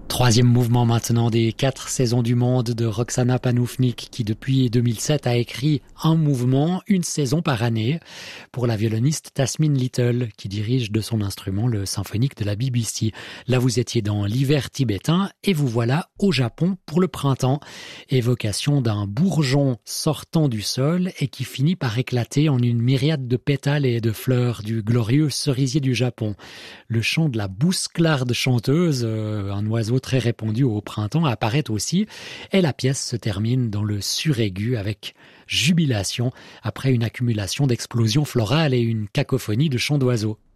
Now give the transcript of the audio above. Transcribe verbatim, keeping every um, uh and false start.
Troisième mouvement maintenant des quatre saisons du monde de Roxana Panoufnik qui depuis deux mille sept a écrit un mouvement, une saison par année pour la violoniste Tasmin Little qui dirige de son instrument le symphonique de la B B C. Là vous étiez dans l'hiver tibétain et vous voilà au Japon pour le printemps. Évocation d'un bourgeon sortant du sol et qui finit par éclater en une myriade de pétales et de fleurs du glorieux cerisier du Japon. Le chant de la bousclarde chanteuse, euh, un oiseau très répandu au printemps, apparaît aussi et la pièce se termine dans le suraigu avec jubilation après une accumulation d'explosions florales et une cacophonie de chants d'oiseaux.